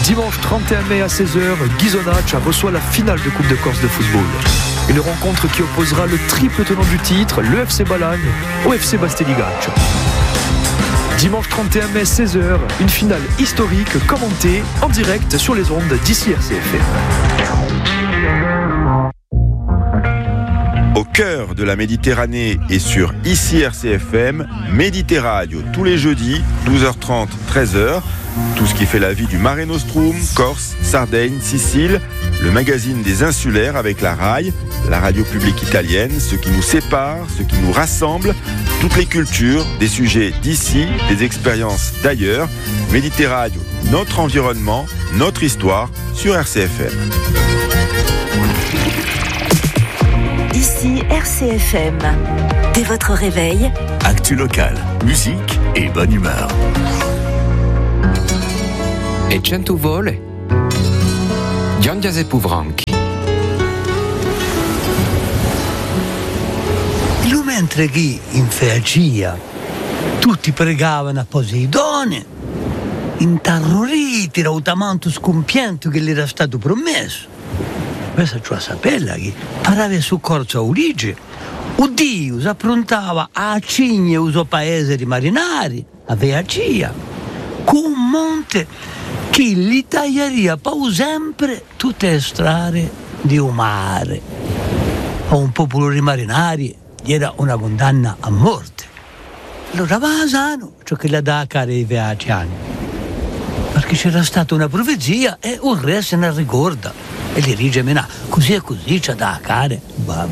Dimanche 31 mai à 16h, Ghisonaccia reçoit la finale de Coupe de Corse de football. Une rencontre qui opposera le triple tenant du titre, le FC Balagne, au FC Basteligaccia. Dimanche 31 mai 16h, une finale historique commentée en direct sur les ondes d'ici RCFM. Au cœur de la Méditerranée et sur ici RCFM, Méditerradio tous les jeudis, 12h30, 13h. Tout ce qui fait la vie du Mare Nostrum, Corse, Sardaigne, Sicile, le magazine des insulaires avec la RAI, la radio publique italienne, ce qui nous sépare, ce qui nous rassemble, toutes les cultures, des sujets d'ici, des expériences d'ailleurs. Méditerradio, notre environnement, notre histoire sur RCFM. Ici RCFM. Dès votre réveil, actu local, musique et bonne humeur. E 100 vole, Giangia e Puvranchi. Mentre che in Feacia tutti pregavano a Poseidone, intarroriti rautamento scompianto che gli era stato promesso. Questa cioè sapella che parava su corso a Ulige, o Dio si approntava a cigne uso paese di marinari, a Feacia, con un monte che gli taglieria poi sempre tutte le strade di un mare. A un popolo di marinari gli era una condanna a morte. Allora va sano ciò che la dà a care i veaciani, perché c'era stata una profezia e un re se ne ricorda e gli dice menà così e così c'è da care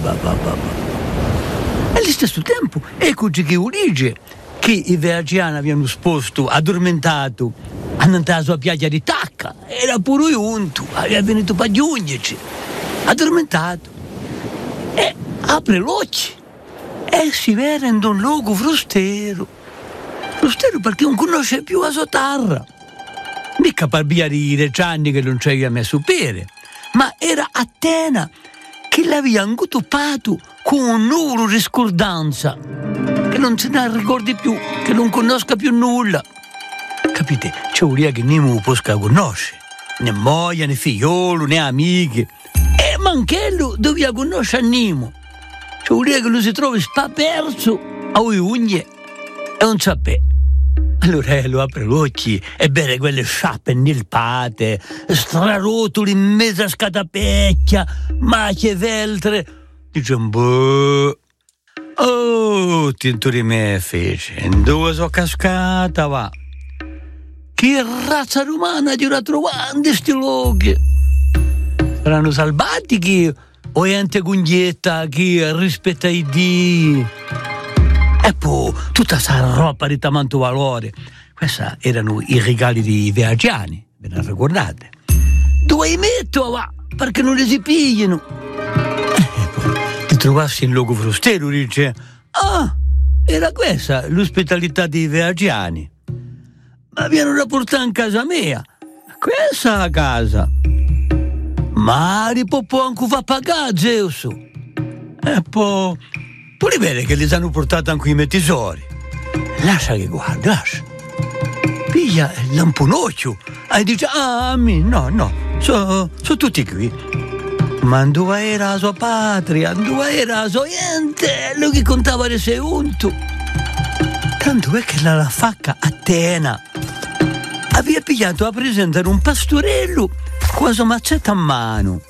e allo stesso tempo eccoci che dice che i veaciani avevano sposto addormentato andando alla sua piaggia di tacca, era pure unto, aveva venuto pagliugnici addormentato e apre l'occhio e si vede in un luogo frustero perché non conosce più la sua terra, mica per via di 10 anni che non ci aveva messo pere, ma era Atena che l'aveva inguttupato con un nulla riscordanza che non se ne ricordi più, che non conosca più nulla, capite? C'è un che nemmeno può conoscere né moglie né figliolo né amiche e manchello doveva conoscere nemmeno. C'è un che lo si trova spaperso a unghie e non sapeva. Allora lo apre gli occhi e vede quelle sciappe nilpate, strarotoli in mezzo a scatapecchia, macchie veltre. Dice boh. Oh, tinto di me fece, in dove sono cascata va. Che razza umana ti ora trovando sti luoghi? Saranno salvatici o gente gunghetta che rispetta i Dio? E poi tutta questa roba di tanto valore, questi erano i regali di viaggiani, ve ne ricordate? Dove metto va? Perché non li si pigliano. Ti trovassi in luogo frustero, dice, era questa l'ospitalità dei viaggiani. Ma viene da portare in casa mia, questa è la casa. Ma li può anche far pagare, Zeus. E poi li vede che li hanno portato anche i miei tesori. Lascia che guarda, lascia. Piglia il lamponocchio e dice, no, sono tutti qui. Ma dove era la sua patria, dove era la sua gente, lui che contava di sé unto. Tanto è che la facca Atena aveva pigliato a presentare un pastorello con la sua mazzetta a mano.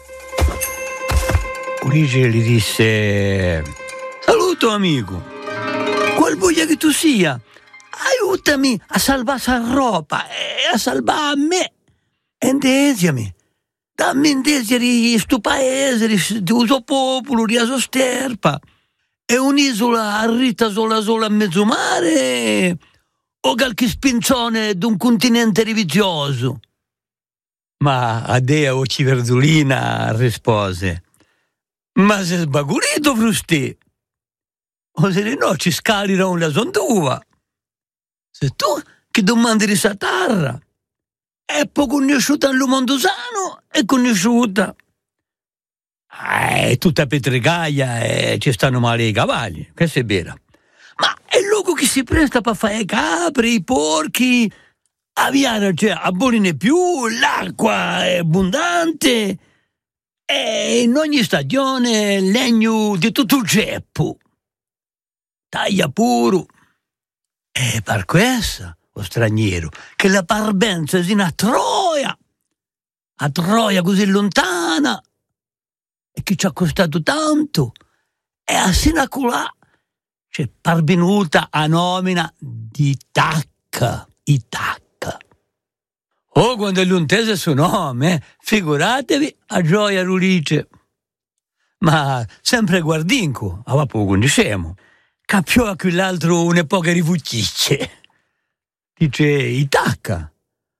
Ulisse gli disse, saluto amico, qual voglia che tu sia, aiutami a salvare sta roba e a salvare me. Indesiami, dammi indesia di sto paese, di suo popolo, di sua sterpa. È un'isola arrita sola a mezzo mare o qualche spinzone d'un continente rivizioso? Ma Adea Occhi Verdolina rispose, ma sei sbagurito frustì? O se no ci scalira una sondua. Se tu che domandi di sta terra è poco conosciuta nel mondo sano è conosciuta. Tutta petricaia e ci stanno male i cavalli, questo è vero. Ma è il luogo che si presta per fare i capri, i porchi, a Viara c'è a Boline più, l'acqua è abbondante e in ogni stagione legno di tutto il ceppo. Taglia puro. E per questo, o straniero, che la parbenza sino a Troia così lontana, e che ci ha costato tanto, e a Sinaculà c'è parvenuta a nomina di Itacca. Oh, quando è lontese il suo nome, figuratevi a Gioia Rulice. Ma sempre guardinco, a poco conosciamo. Capiò a quell'altro un'epoca rivucicce. Dice Itacca.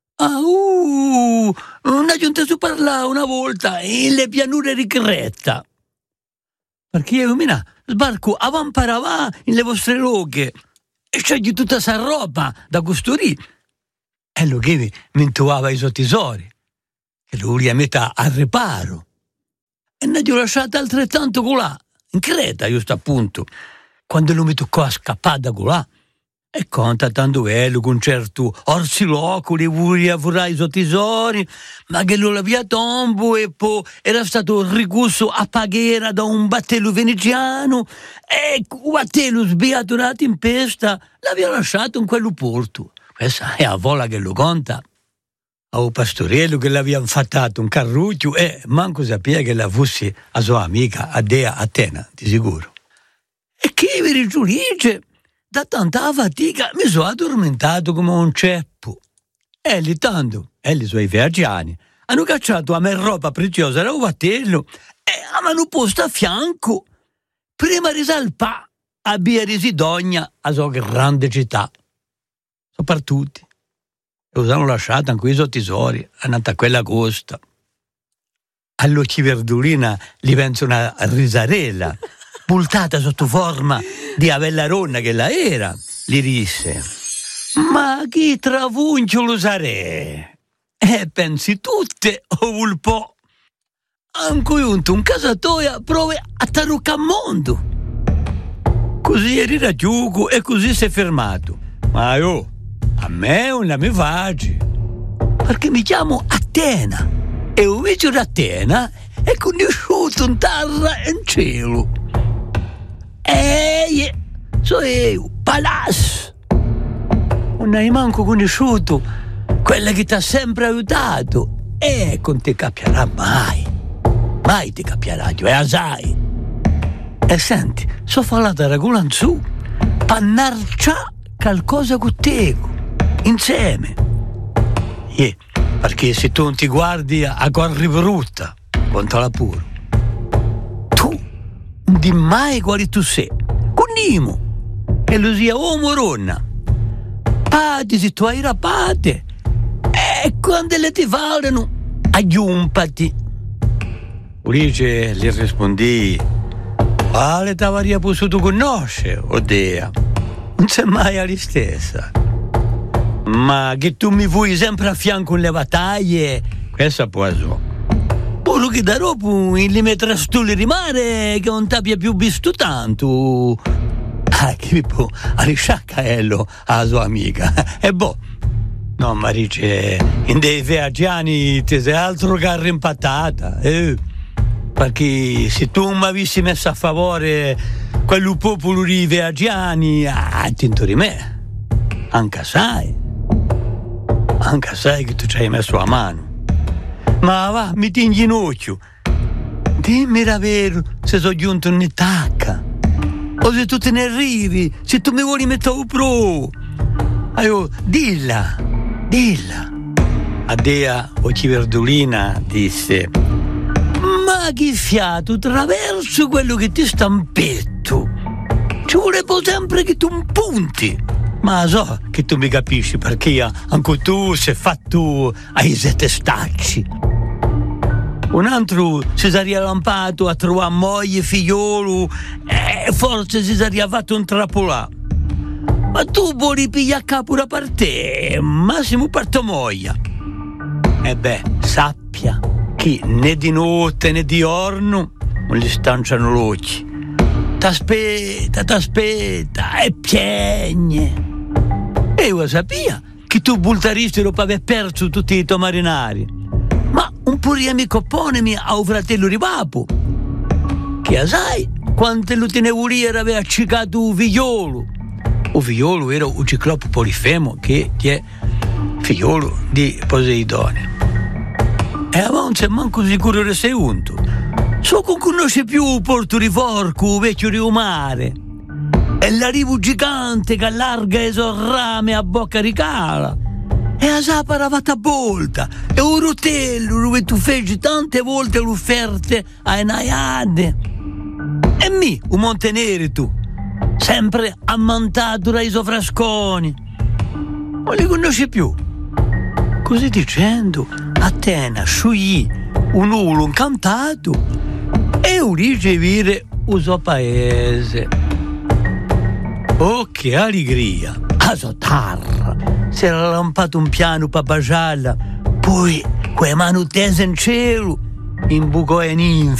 Non aggiunte su parlare una volta in le pianure di Creta. Perché io, sbarco avanparavà in le vostre loghe e scegli tutta sa roba da costruire. E lo che mi intuava i suoi tesori, che lui a metà al reparo. E ne ho lasciata altrettanto colà, in Creta, giusto appunto. Quando lui mi toccò a scappare da colà, e conta tanto bello con certo orsilocoli, vorrà i suoi tesori, ma che lo via tombo e poi era stato ricusso a paghiera da un battello veneziano e un battello sbiaturato in pesta l'aveva lasciato in quello porto. Questa è la vola che lo conta. A un pastorello che l'aveva fattato un carruccio e manco sapeva che la fosse a sua amica a Dea Atena, di sicuro. E che vi rigiudice? Da tanta fatica mi sono addormentato come un ceppo. E lì tanto, e i suoi viaggiani hanno cacciato a me roba preziosa da un battello e hanno posto a fianco prima di salpà a via di Sidogna, a sua grande città. Soprattutto. E usano lasciato anche i suoi tesori, andata a quella costa. All'occhi verdolina gli penso una risarella, pultata sotto forma di avellaronna che la era, gli disse: ma chi travuncio lo sarei? E pensi tutte o un po'. Anche giunto un casatoia prove a tarucca a mondo. Così eri raggiunto e così si è fermato. Ma io, a me non la mi faccio, perché mi chiamo Atena e un vicino di Atena è conosciuto in terra e in cielo. E so io, Palazzo. Non hai manco conosciuto quella che ti ha sempre aiutato e non ti capirà mai ti capirà, è asai. E senti, so parlata regola in su, pannarcia qualcosa con te, insieme. Perché se tu non ti guardi a corri brutta, contala pure. Tu non di mai quali tu sei, con Nimo, che lo sia uomo o donna. Pati se tu hai rapate, e quando le ti valgono, aggiumpati. Ulice gli rispondi: quale t'avaria potuto conoscere, Odea? Non sei mai alla stessa. Ma che tu mi vuoi sempre a fianco nelle battaglie, questa può essere. Poi che da dopo li metterà stulli di mare che non t'abbia più visto tanto. Che può risciaccaello alla sua amica. E no, ma dice, in dei viaggiani ti sei altro che arrimpatata, perché se tu mi avessi messo a favore quello popolo di viaggiani, attento di me, anche sai che tu ci hai messo a mano. Ma va, mi tieni in occhio, dimmi davvero se sono giunto in Itacca, o se tu te ne arrivi, se tu mi vuoi mettere un pro. Dilla. Adea Occhiverdolina disse: ma che fiato attraverso quello che ti stampetto. Ci vuole sempre che tu punti. Ma so che tu mi capisci, perché anche tu sei fatto ai sette stacci. Un altro si sarebbe lampato a trovare moglie e figliolo e forse si sarebbe fatto un trappolà. Ma tu vuoi pigliare a capo da parte, massimo per tua moglie. Sappia che né di notte né di giorno non gli stanciano l'occhi. T'aspetta e piagne. E io sapia che tu bultaristi dopo aver perso tutti i tuoi marinari. Ma un po' di amico ponemi al fratello di papo, che sai quante lo tenevo lì era aveva accicato un figliolo. O figliolo era un ciclopo polifemo che è figliolo di Poseidone. E non sei manco sicuro che sei unto. So che non conosce più il porto di Forco, vecchio Rio Mare. E l'arrivo gigante che allarga il rame a bocca di cala. E la sapara fatta volta. E un rotello dove tu feci tante volte le offerte ai Naiade. E un Montenero tu, sempre ammantato dai sofrasconi. Non li conosci più. Così dicendo, Atena scioglì un ulo incantato e udice vire il suo paese. Oh, che allegria! A Sotarra si era lampato un piano per baciarla, poi quelle mani tese in cielo, in buco e ninfe.